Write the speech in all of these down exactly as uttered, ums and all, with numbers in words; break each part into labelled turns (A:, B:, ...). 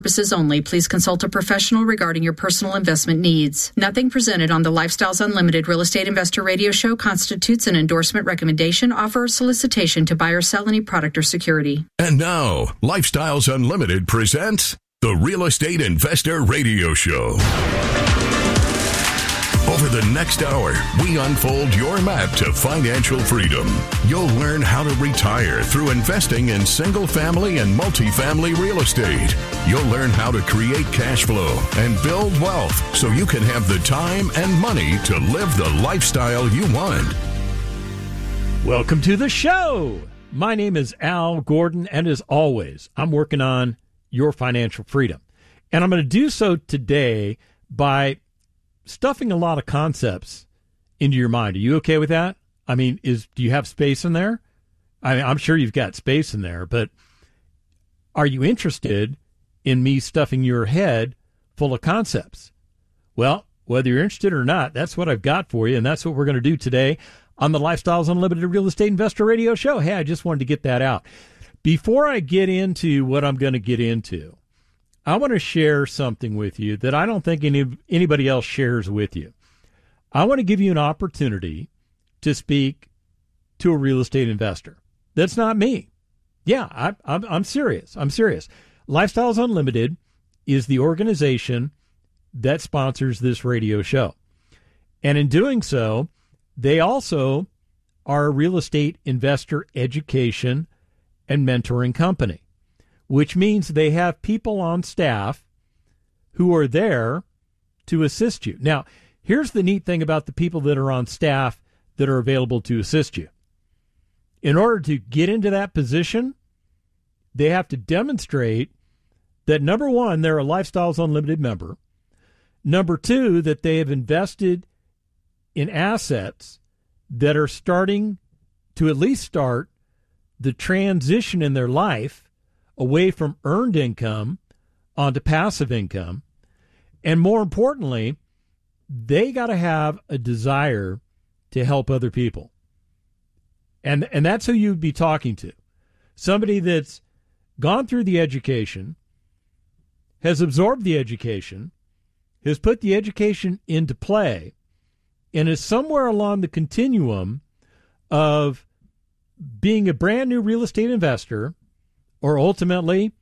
A: Purposes only. Please consult a professional regarding your personal investment needs. Nothing presented on the Lifestyles Unlimited Real Estate Investor Radio Show constitutes an endorsement, recommendation, offer, or solicitation to buy or sell any product or security.
B: And now, Lifestyles Unlimited presents the Real Estate Investor Radio Show. Over the next hour, we unfold your map to financial freedom. You'll learn how to retire through investing in single-family and multifamily real estate. You'll learn how to create cash flow and build wealth so you can have the time and money to live the lifestyle you want.
C: Welcome to the show. My name is Al Gordon, and as always, I'm working on your financial freedom. And I'm going to do so today by stuffing a lot of concepts into your mind. Are you okay with that? I mean, is do you have space in there? I mean, I'm sure you've got space in there, but are you interested in me stuffing your head full of concepts? Well, whether you're interested or not, that's what I've got for you, and that's what we're going to do today on the Lifestyles Unlimited Real Estate Investor Radio Show. Hey, I just wanted to get that out. Before I get into what I'm going to get into, I want to share something with you that I don't think any, anybody else shares with you. I want to give you an opportunity to speak to a real estate investor. That's not me. Yeah, I, I'm, I'm serious. I'm serious. Lifestyles Unlimited is the organization that sponsors this radio show. And in doing so, they also are a real estate investor education and mentoring company, which means they have people on staff who are there to assist you. Now, here's the neat thing about the people that are on staff that are available to assist you. In order to get into that position, they have to demonstrate that, number one, they're a Lifestyles Unlimited member. Number two, that they have invested in assets that are starting to at least start the transition in their life away from earned income onto passive income. And more importantly, they got to have a desire to help other people. And and that's who you'd be talking to. Somebody that's gone through the education, has absorbed the education, has put the education into play, and is somewhere along the continuum of being a brand new real estate investor or ultimately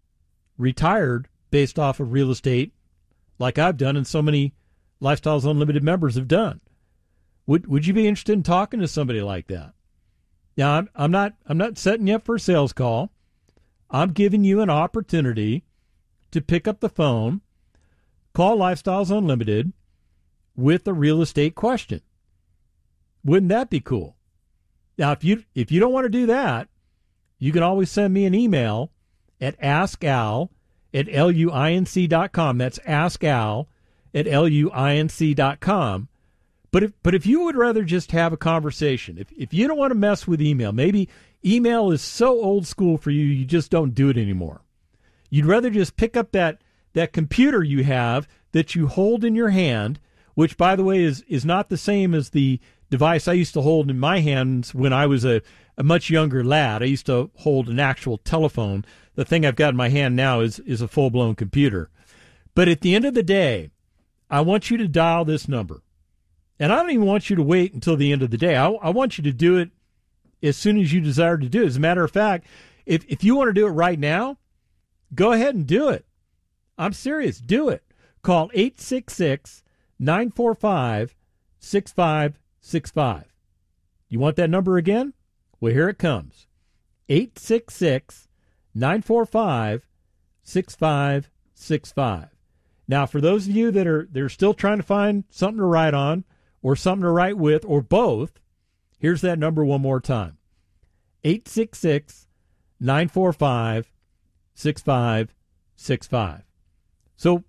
C: retired based off of real estate like I've done and so many Lifestyles Unlimited members have done. Would would you be interested in talking to somebody like that? Now, I'm, I'm not I'm not setting you up for a sales call. I'm giving you an opportunity to pick up the phone, call Lifestyles Unlimited with a real estate question. Wouldn't that be cool? Now, if you if you don't want to do that, you can always send me an email at askal at luinc dot com. That's askal at luinc dot com. But if but if you would rather just have a conversation, if if you don't want to mess with email, maybe email is so old school for you, you just don't do it anymore. You'd rather just pick up that that computer you have that you hold in your hand, which, by the way, is is not the same as the device I used to hold in my hands when I was a, a much younger lad. I used to hold an actual telephone. The thing I've got in my hand now is, is a full-blown computer. But at the end of the day, I want you to dial this number. And I don't even want you to wait until the end of the day. I, I want you to do it as soon as you desire to do it. As a matter of fact, if, if you want to do it right now, go ahead and do it. I'm serious. Do it. Call eight six six, nine four five, six five six five. You want that number again? Well, here it comes. eight six six, nine four five, six five six five. Now, for those of you that are they're still trying to find something to write on or something to write with or both, here's that number one more time. eight six six, nine four five, six five six five. So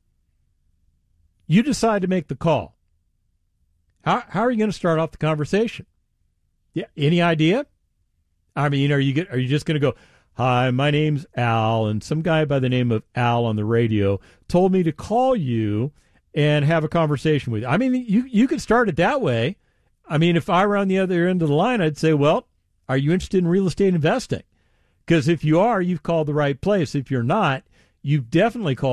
C: you decide to make the call. How how are you going to start off the conversation? Yeah, any idea? I mean, are you get, are you just going to go, "Hi, my name's Al, and some guy by the name of Al on the radio told me to call you and have a conversation with you"? I mean, you you could start it that way. I mean, if I were on the other end of the line, I'd say, "Well, are you interested in real estate investing?" Because if you are, you've called the right place. If you're not, you definitely call